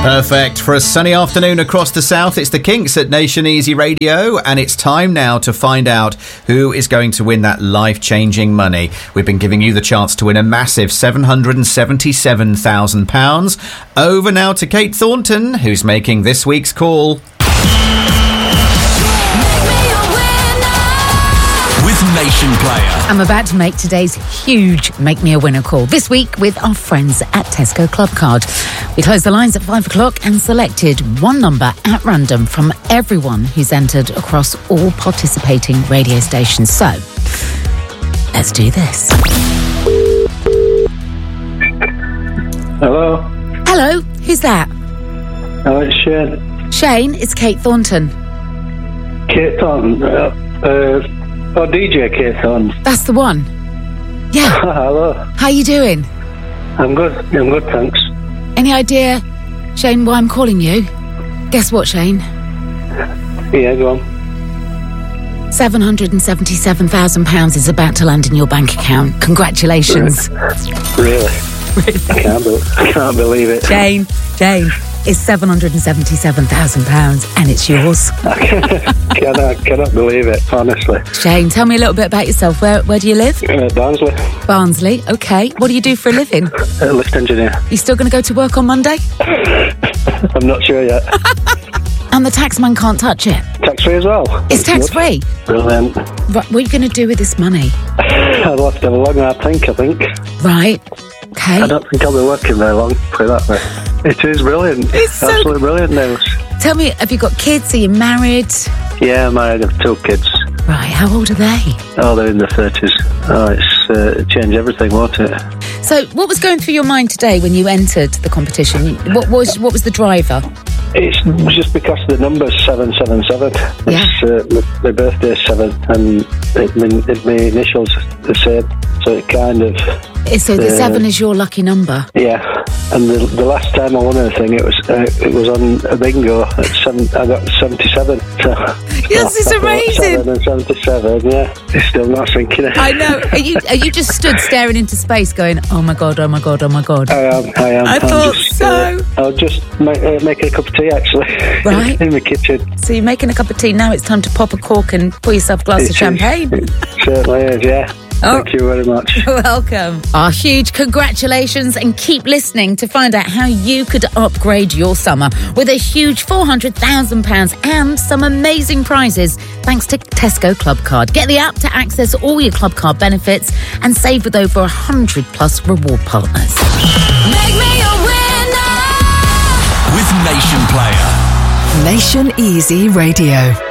Perfect for a sunny afternoon across the south. It's the Kinks at Nation Easy Radio, and it's time now to find out who is going to win that life-changing money. We've been giving you the chance to win a massive £777,000. Over now to Kate Thornton, who's making this week's call. Nation Player. I'm about to make today's huge Make Me a Winner call. This week with our friends at Tesco Clubcard. We closed the lines at 5 o'clock and selected one number at random from everyone who's entered across all participating radio stations. So, let's do this. Hello. Hello, who's that? Oh, it's Shane. Shane, it's Kate Thornton. Kate Thornton. DJ Kate Thornton. That's the one. Yeah. Hello. How you doing? I'm good, thanks. Any idea, Shane, why I'm calling you? Guess what, Shane? Yeah, go on. £777,000 is about to land in your bank account. Congratulations. Really? I can't believe it. Jane, it's £777,000 and it's yours. I cannot believe it, honestly. Shane, tell me a little bit about yourself. Where do you live? Barnsley. Barnsley, okay. What do you do for a living? Lift engineer. You still going to go to work on Monday? I'm not sure yet. And the taxman can't touch it? Tax-free as well? It's tax-free? Brilliant. Right, what are you going to do with this money? I'll have to have a long hard think, I think. Right. Okay. I don't think I'll be working very long, put it that way. It is brilliant. It's absolutely brilliant news. Tell me, have you got kids? Are you married? Yeah, I'm married. I have 2 kids. Right, how old are they? Oh, they're in their 30s. Oh, it changed everything, won't it? So, what was going through your mind today when you entered the competition? What was the driver? It's just because the number's 777. Yeah. My birthday's 7, and my initials the same. So it kind of... So the 7 is your lucky number? Yeah. And the last time I won anything, it was on a bingo at 7. I got 77. So, yes, it's amazing. 7 and 77, yeah. It's still not sinking in. I know. Are you just stood staring into space going, oh my God, oh my God, oh my God? I am. I thought so. I'll just make a cup of tea, actually. Right. In the kitchen. So you're making a cup of tea now. It's time to pop a cork and pour yourself a glass of champagne. It certainly is, yeah. Thank you very much. You're welcome. Our huge congratulations, and keep listening to find out how you could upgrade your summer with a huge £400,000 and some amazing prizes thanks to Tesco Clubcard. Get the app to access all your Clubcard benefits and save with over 100 plus reward partners. Make me a winner with Nation Player. Nation Easy Radio.